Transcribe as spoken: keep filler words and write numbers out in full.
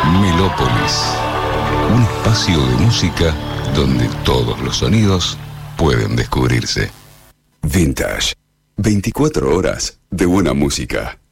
Melópolis, un espacio de música donde todos los sonidos pueden descubrirse. Vintage, veinticuatro horas de buena música.